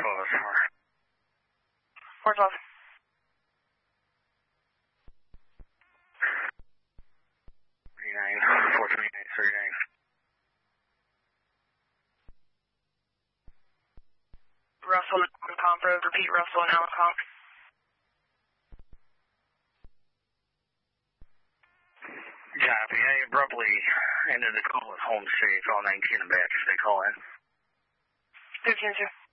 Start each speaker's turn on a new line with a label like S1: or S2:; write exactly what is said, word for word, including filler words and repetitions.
S1: twelve is four.
S2: four twelve.
S1: thirty-nine, four twenty-nine, thirty-nine.
S2: Russell and Comp Road, repeat Russell and Allen Comp.
S1: Copy. I abruptly ended the call with home safe, all nineteen and back if they call in.
S2: fifteen two.